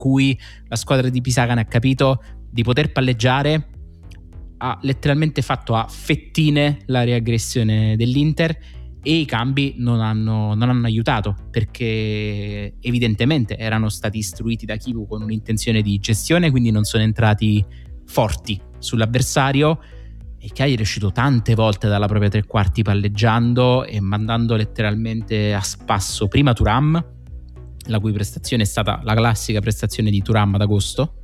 cui la squadra di Pisacane ha capito di poter palleggiare, ha letteralmente fatto a fettine la riaggressione dell'Inter, e i cambi non hanno aiutato, perché evidentemente erano stati istruiti da Chivu con un'intenzione di gestione, quindi non sono entrati forti sull'avversario, e Cagliari è uscito tante volte dalla propria tre quarti palleggiando e mandando letteralmente a spasso prima Thuram, la cui prestazione è stata la classica prestazione di Thuram ad agosto,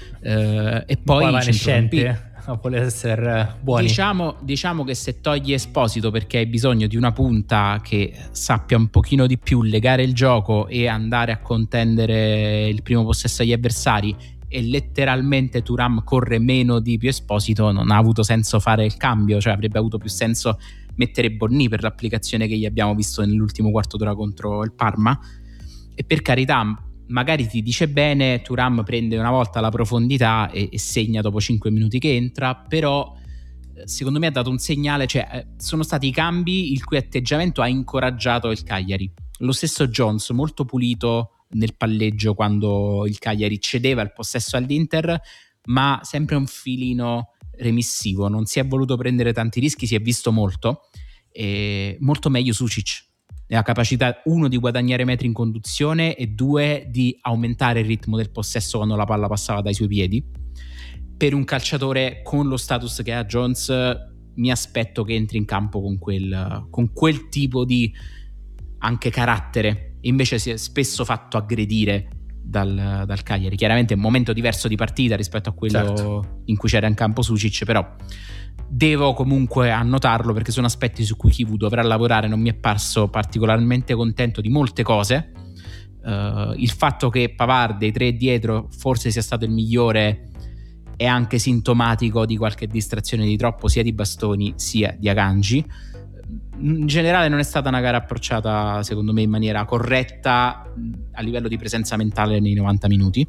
e poi evanescente, vuole essere buoni. Diciamo che se togli Esposito perché hai bisogno di una punta che sappia un pochino di più legare il gioco e andare a contendere il primo possesso agli avversari, e letteralmente Thuram corre meno di Pio Esposito, non ha avuto senso fare il cambio. Cioè avrebbe avuto più senso mettere Bonni per l'applicazione che gli abbiamo visto nell'ultimo quarto d'ora contro il Parma. E per carità, magari ti dice bene, Thuram prende una volta la profondità e segna dopo 5 minuti che entra, però secondo me ha dato un segnale, cioè sono stati i cambi il cui atteggiamento ha incoraggiato il Cagliari. Lo stesso Jones, molto pulito nel palleggio quando il Cagliari cedeva il possesso all'Inter, ma sempre un filino remissivo, non si è voluto prendere tanti rischi, si è visto molto, e molto meglio Sucic. La capacità, 1, di guadagnare metri in conduzione, e 2, di aumentare il ritmo del possesso quando la palla passava dai suoi piedi. Per un calciatore con lo status che ha Jones, mi aspetto che entri in campo con quel tipo di anche carattere. Invece si è spesso fatto aggredire dal Cagliari. Chiaramente è un momento diverso di partita rispetto a quello, certo, in cui c'era in campo Sucic, però devo comunque annotarlo perché sono aspetti su cui Chivu dovrà lavorare. Non mi è parso particolarmente contento di molte cose. Il fatto che Pavard dei 3 dietro forse sia stato il migliore è anche sintomatico di qualche distrazione di troppo, sia di Bastoni sia di Akanji. In generale non è stata una gara approcciata secondo me in maniera corretta a livello di presenza mentale nei 90 minuti.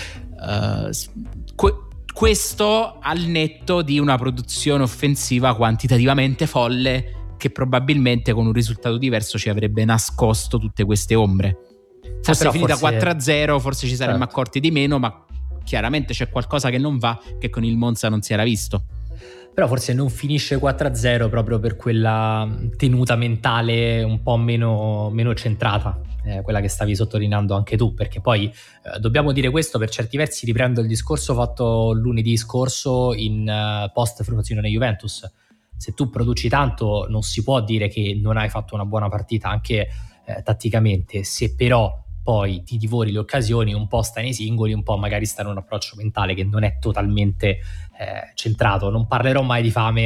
Questo al netto di una produzione offensiva quantitativamente folle, che probabilmente con un risultato diverso ci avrebbe nascosto tutte queste ombre. Fosse finita 4-0 forse ci saremmo accorti di meno, ma chiaramente c'è qualcosa che non va, che con il Monza non si era visto. Però forse non finisce 4-0 proprio per quella tenuta mentale un po' meno centrata, quella che stavi sottolineando anche tu, perché poi dobbiamo dire questo, per certi versi riprendo il discorso fatto lunedì scorso in post Frosinone Juventus. Se tu produci tanto non si può dire che non hai fatto una buona partita anche tatticamente. Se però poi ti divori le occasioni, un po' sta nei singoli, un po' magari sta in un approccio mentale che non è totalmente centrato. Non parlerò mai di fame,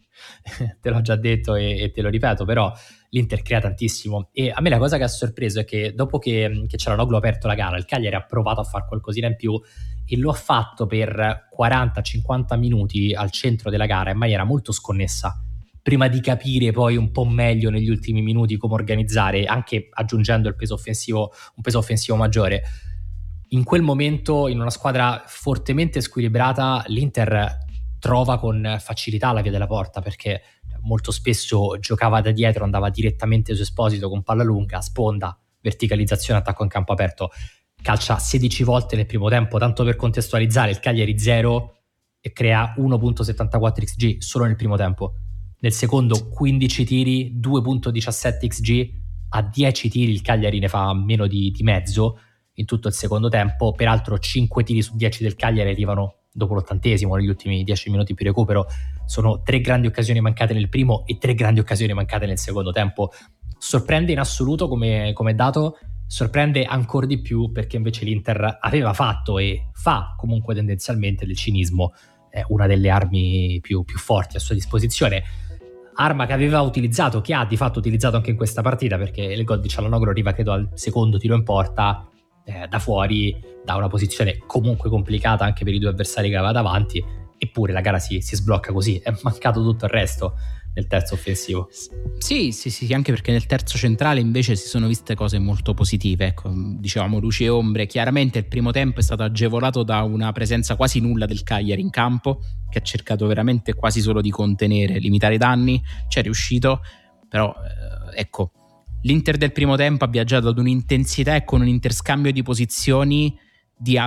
te l'ho già detto e te lo ripeto, però l'Inter crea tantissimo, e a me la cosa che ha sorpreso è che dopo che Çalhanoğlu ha aperto la gara, il Cagliari ha provato a fare qualcosina in più, e lo ha fatto per 40-50 minuti al centro della gara in maniera molto sconnessa, prima di capire poi un po' meglio negli ultimi minuti come organizzare, anche aggiungendo un peso offensivo maggiore. In quel momento, in una squadra fortemente squilibrata, l'Inter trova con facilità la via della porta, perché molto spesso giocava da dietro, andava direttamente su Esposito con palla lunga, sponda, verticalizzazione, attacco in campo aperto. Calcia 16 volte nel primo tempo, tanto per contestualizzare, il Cagliari 0 e crea 1.74 XG solo nel primo tempo. Nel secondo 15 tiri, 2.17 XG, a 10 tiri il Cagliari ne fa meno di mezzo in tutto il secondo tempo. Peraltro 5 tiri su 10 del Cagliari arrivano dopo l'80°, negli ultimi 10 minuti più recupero. Sono 3 grandi occasioni mancate nel primo e 3 grandi occasioni mancate nel secondo tempo. Sorprende in assoluto come dato, sorprende ancora di più perché invece l'Inter aveva fatto e fa comunque tendenzialmente del cinismo una delle armi più forti a sua disposizione, arma che aveva utilizzato, che ha di fatto utilizzato anche in questa partita, perché il gol di Çalhanoğlu arriva credo al secondo tiro in porta, da fuori, da una posizione comunque complicata anche per i 2 avversari che aveva davanti, eppure la gara si sblocca così. È mancato tutto il resto nel terzo offensivo. Sì, anche perché nel terzo centrale invece si sono viste cose molto positive, ecco, dicevamo luci e ombre. Chiaramente il primo tempo è stato agevolato da una presenza quasi nulla del Cagliari in campo, che ha cercato veramente quasi solo di contenere, limitare i danni, ci è riuscito, però ecco, l'Inter del primo tempo ha viaggiato ad un'intensità e con un interscambio di posizioni di